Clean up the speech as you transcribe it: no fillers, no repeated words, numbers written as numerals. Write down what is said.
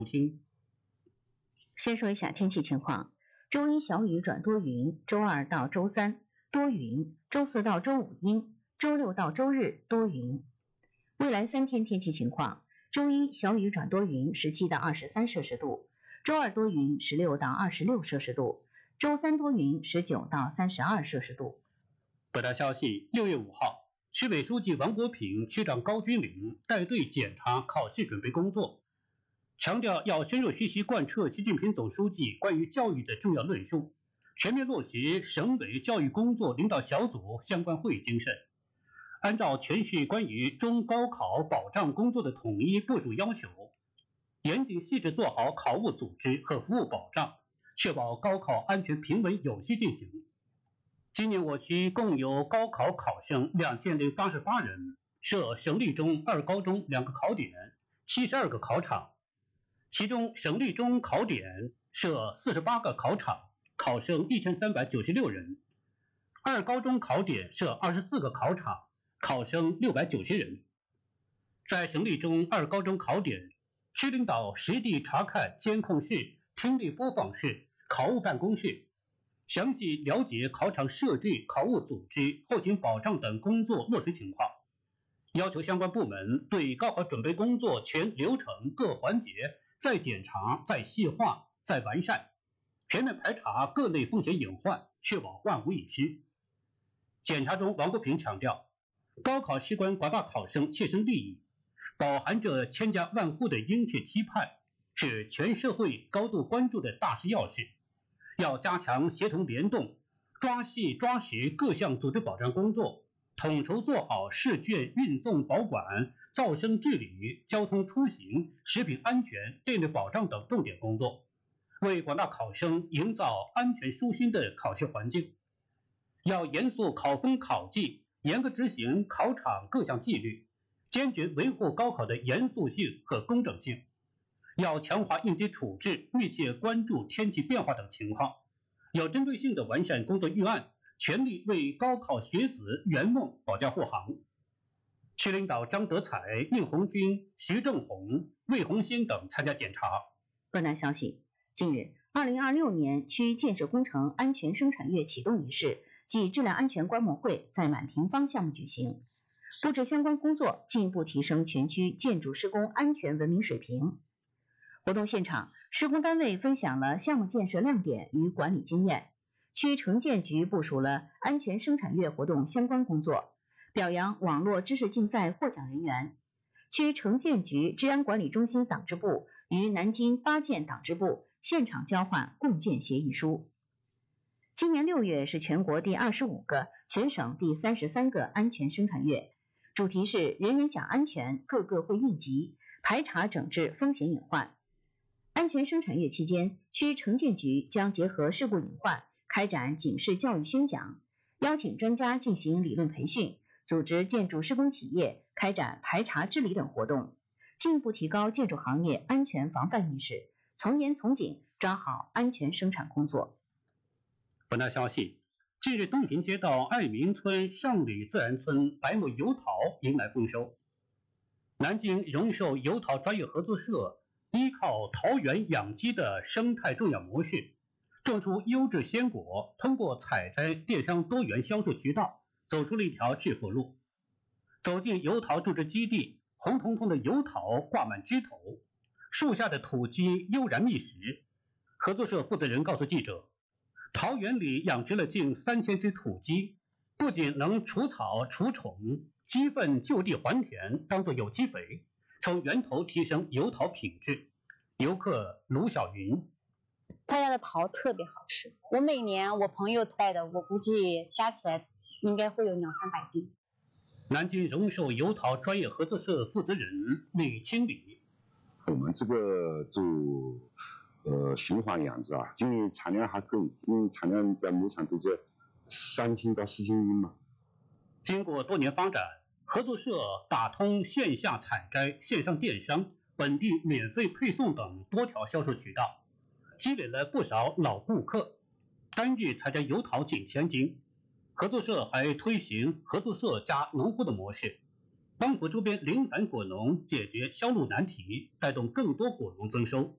先说一下天气情况，周一小雨转多云，周二到周三多云，周四到周五阴，周六到周日多云。未来3天天气情况，周一小雨转多云，17到23摄氏度，周二多云，16到26摄氏度，周三多云，19到32摄氏度。 本条消息，6月5号，区委书记王国平、区长高军岭带队检查考试准备工作，强调要深入学习贯彻习近平总书记关于教育的重要论述，全面落实省委教育工作领导小组相关会议精神，按照全市关于中高考保障工作的统一部署要求，严谨细致做好考务组织和服务保障，确保高考安全平稳有序进行。今年我区共有高考考生2088人，设省立中、二高中2个考点，72个考场，其中省立中考点设48个考场，考生1396人；二高中考点设24个考场，考生690人。在省立中、二高中考点，区领导实地查看监控室、听力播放室、考务办公室，详细了解考场设置、考务组织、后勤保障等工作落实情况，要求相关部门对高考准备工作全流程各环节再检查、再细化、再完善，全面排查各类风险隐患，确保万无一失。检查中，王国平强调，高考事关广大考生切身利益，饱含着千家万户的殷切期盼，是全社会高度关注的大事要事，要加强协同联动，抓细抓实各项组织保障工作，统筹做好试卷运送保管、噪声治理、交通出行、食品安全、电力保障等重点工作，为广大考生营造安全舒心的考试环境。要严肃考风考纪，严格执行考场各项纪律，坚决维护高考的严肃性和公正性。要强化应急处置，密切关注天气变化等情况，有针对性地完善工作预案，全力为高考学子圆梦保驾护航。区领导张德彩、宁红军、徐正红、魏红星等参加检查。 本台消息，近日，2026年区建设工程安全生产月启动仪式暨质量安全观摩会在满庭芳项目举行，布置相关工作，进一步提升全区建筑施工安全文明水平。活动现场，施工单位分享了项目建设亮点与管理经验，区城建局部署了安全生产月活动相关工作，表扬网络知识竞赛获奖人员。区城建局治安管理中心党支部与南京8建党支部现场交换共建协议书。今年6月是全国第25个、全省第33个安全生产月，主题是人人讲安全，个个会应急，排查整治风险隐患。安全生产月期间，区城建局将结合事故隐患，开展警示教育宣讲，邀请专家进行理论培训，组织建筑施工企业开展排查治理等活动，进一步提高建筑行业安全防范意识，从严从紧抓好安全生产工作。 本条消息，近日东平街道爱民村上里自然村白木油桃迎来丰收。南京荣寿油桃专业合作社依靠桃园养鸡的生态种养模式，种出优质鲜果，通过采摘、电商多元销售渠道，走出了一条致富路。走进油桃种植基地，红彤彤的油桃挂满枝头，树下的土鸡悠然觅食。合作社负责人告诉记者，桃园里养殖了近3000只土鸡，不仅能除草除虫，鸡粪就地还田，当作有机肥，从源头提升油桃品质。游客卢小云， 他家的桃特别好吃，我每年我朋友带的，我估计加起来应该会有200-300斤。 南京荣寿油桃专业合作社负责人李清礼， 我们这个做循环养殖啊，因为产量还够，因为产量在每场都在3斤到4斤斤嘛。 经过多年发展，合作社打通线下采摘、线上电商、本地免费配送等多条销售渠道，积累了不少老顾客，单日采摘油桃近1000斤。合作社还推行合作社加农户的模式，帮扶周边零散果农解决销路难题，带动更多果农增收。